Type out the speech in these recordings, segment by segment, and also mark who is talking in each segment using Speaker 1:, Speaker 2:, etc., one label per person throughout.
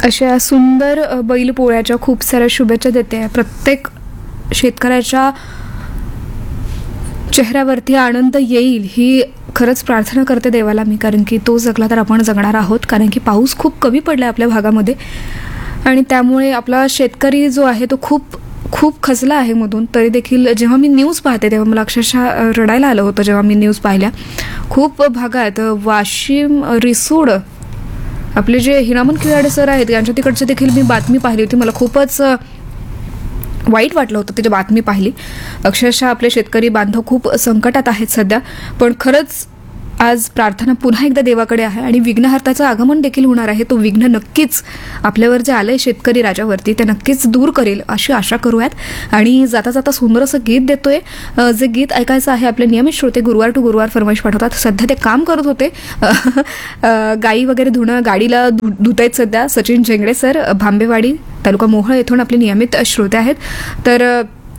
Speaker 1: अशा सुंदर बैलपोळ्याच्या खूप साऱ्या शुभेच्छा देते. प्रत्येक शेतकऱ्याच्या चेहऱ्यावरती आनंद येईल ही खरंच प्रार्थना करते देवाला मी, कारण की तो जगला तर आपण जगणार आहोत. कारण की पाऊस खूप कमी पडला आपल्या भागामध्ये आणि त्यामुळे आपला शेतकरी जो आहे तो खूप खूप खचला आहे मधून. तरी देखील जेव्हा मी न्यूज पाहते तेव्हा मला अक्षरशः रडायला आलं होतं जेव्हा मी न्यूज पाहिल्या. खूप भागात वाशिम, रिसोड, आपले जे हिरामन खिराडे सर आहेत यांच्या तिकडची देखील मी बातमी पाहिली होती. मला खूपच वाईट वाटलं होतं त्याची बातमी पाहिली. अक्षरशः आपले शेतकरी बांधव खूप संकटात आहेत सध्या. पण खरंच आज प्रार्थना पुन्हा एकदा देवाकडे आहे आणि विघ्नहर्त्याचं आगमन देखील होणार आहे. तो विघ्न नक्कीच आपल्यावर जे आलंय शेतकरी राजावरती ते नक्कीच दूर करेल अशी आशा करूयात. आणि जाता जाता सुंदर असं गीत देतोय, जे गीत ऐकायचं आहे आपले नियमित श्रोते गुरुवार टू गुरुवार फरमाईश पाठवतात. सध्या ते काम करत होते, गाई वगैरे धुणं, गाडीला धुतायत सध्या सचिन झेंगडे सर, भांबेवाडी तालुका मोहोळ येथून आपले नियमित श्रोते आहेत. तर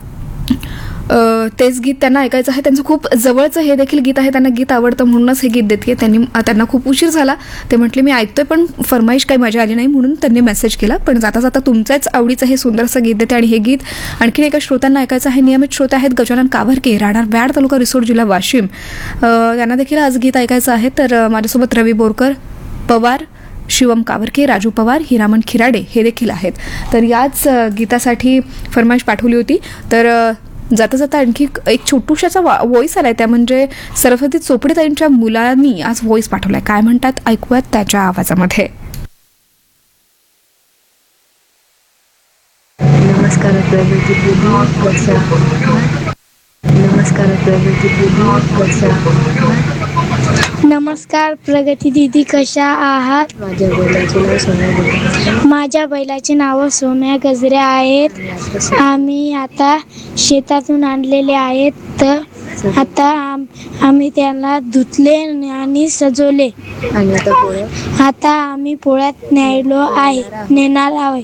Speaker 1: तेच गीत त्यांना ऐकायचं आहे. त्यांचं खूप जवळचं हे देखील गीत आहे, त्यांना गीत आवडतं म्हणूनच हे गीत देते. त्यांना खूप उशीर झाला, ते म्हटले मी ऐकतोय पण फरमाईश काही माझी आली नाही म्हणून त्यांनी मेसेज केला. पण जाता जाता तुमच्याच आवडीचं हे सुंदरसं गीत देते. आणि हे गीत आणखीन एका श्रोत्यांना ऐकायचं आहे. नियमित श्रोते आहेत गजानन कावरके, राहणार व्याड तालुका रिसोड जिल्हा वाशिम. त्यांना देखील आज गीत ऐकायचं आहे. तर माझ्यासोबत रवी बोरकर, पवार, शिवम कावरके, राजू पवार, हिरामन खिराडे हे देखील आहेत. तर याच गीतासाठी फरमाईश पाठवली होती. तर जाता जाता आणखी एक छोटूशाचा व्हॉइस आलाय, त्या म्हणजे सरस्वती चोपडेताईंच्या मुलांनी आज व्हॉइस पाठवलाय. काय म्हणतात ऐकूयात त्याच्या आवाजामध्ये.
Speaker 2: नमस्कार प्रगती दीदी, नमस्कार प्रगती दीदी,
Speaker 3: नमस्कार प्रगती दीदी, कशा आहात?
Speaker 2: माझ्या बैलाचे नाव सोन्या गजरे आहेत.
Speaker 3: आम्ही आता शेतातून आणलेले आहेत. तर आता आम्ही त्यांना धुतले आणि सजवले.
Speaker 2: आणि
Speaker 3: आता आम्ही पोळ्यात नेणार आहे.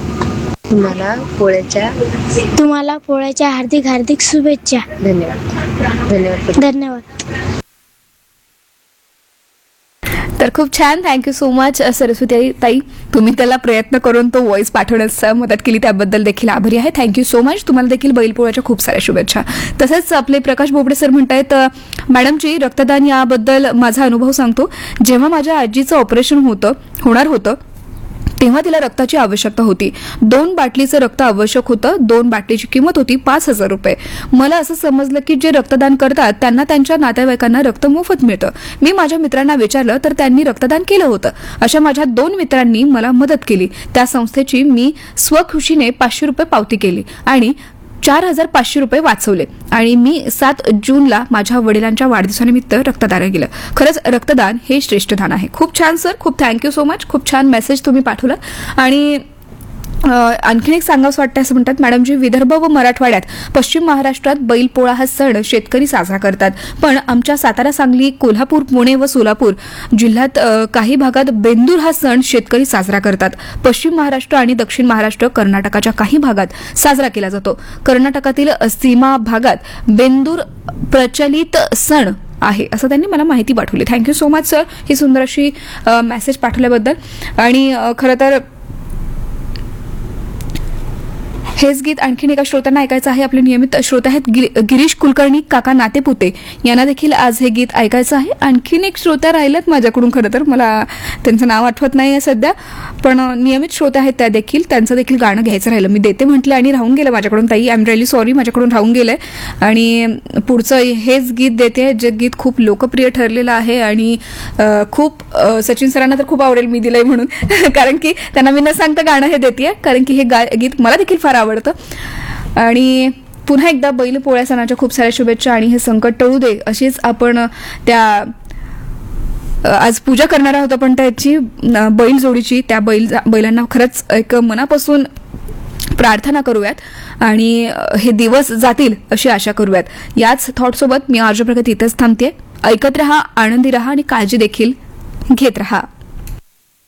Speaker 3: तुम्हाला पोळ्याच्या हार्दिक हार्दिक शुभेच्छा. धन्यवाद.
Speaker 1: तर खूप छान, थँक्यू सो मच सरस्वती ताई. तुम्ही त्याला प्रयत्न करून तो व्हॉइस पाठवण्यास मदत केली त्याबद्दल देखील आभारी आहे. Thank you so much. तुम्हाला देखील बैलपोळ्याच्या खूप साऱ्या शुभेच्छा. तसेच आपले प्रकाश बोबडे सर म्हणतायत, मॅडमजी रक्तदान याबद्दल माझा अनुभव सांगतो. जेव्हा माझ्या आजीचं ऑपरेशन होणार होतं तेव्हा तिला रक्ताची आवश्यकता होती. 2 बाटलीचं रक्त आवश्यक होतं. 2 बाटलीची किंमत होती 5,000 रुपये. मला असं समजलं की जे रक्तदान करतात त्यांना त्यांच्या नातेवाईकांना रक्त मोफत मिळतं. मी माझ्या मित्रांना विचारलं तर त्यांनी रक्तदान केलं होतं. अशा माझ्या 2 मित्रांनी मला मदत केली. त्या संस्थेची मी स्वखुशीने 500 रुपये पावती केली आणि 4,500 रुपये वाचवले. आणि मी 7 जूनला माझ्या वडिलांच्या वाढदिवसानिमित्त रक्तदान केलं. खरंच रक्तदान हे श्रेष्ठ दान आहे. खूप छान सर, खूप थँक्यू सो मच. खूप छान मेसेज तुम्ही पाठवला. आणि आणखीन एक सांगावंसं वाटतं असं म्हणतात, मॅडमजी विदर्भ व मराठवाड्यात पश्चिम महाराष्ट्रात बैलपोळा हा सण शेतकरी साजरा करतात. पण आमच्या सातारा, सांगली, कोल्हापूर, पुणे व सोलापूर जिल्ह्यात काही भागात बेंदूर हा सण शेतकरी साजरा करतात. पश्चिम महाराष्ट्र आणि दक्षिण महाराष्ट्र, कर्नाटकाच्या काही भागात साजरा केला जातो. कर्नाटकातील सीमा भागात बेंदूर प्रचलित सण आहे असं त्यांनी मला माहिती पाठवली. थँक्यू सो मच सर ही सुंदर अशी मेसेज पाठवल्याबद्दल. आणि खरं तर हेच गीत आणखीन एका श्रोत्यांना ऐकायचं आहे. आपले नियमित श्रोते आहेत गिरीश कुलकर्णी, काका नातेपुते, यांना देखील आज हे गीत ऐकायचं आहे. आणखीन एक श्रोत्या राहिल्यात माझ्याकडून, खरं तर मला त्यांचं नाव आठवत नाही आहे सध्या, पण नियमित श्रोते आहेत त्या देखील, त्यांचं देखील गाणं घ्यायचं राहिलं. मी देते म्हटलं आणि राहून गेलं माझ्याकडून. ताई आय एम रिअली सॉरी, माझ्याकडून राहून गेलंय. आणि पुढचं हेच गीत देते, जे गीत खूप लोकप्रिय ठरलेलं आहे आणि खूप सचिन सरांना तर खूप आवडेल मी दिलंय म्हणून, कारण की त्यांना मी न सांगता गाणं हे देते, कारण की हे गीत मला देखील फार आवडतं. आणि पुन्हा एकदा बैलपोळ्या सणाच्या खूप साऱ्या शुभेच्छा. आणि हे संकट टळू दे अशीच आपण त्या आज पूजा करणार आहोत आपण त्याची बैलजोडीची. त्या बैलांना खरंच एक मनापासून प्रार्थना करूयात आणि हे दिवस जातील अशी आशा करूयात. याच थॉटसोबत मी आर्ज प्रगती इथंच थांबते. ऐकत रहा, आनंदी रहा आणि काळजी देखील घेत रहा.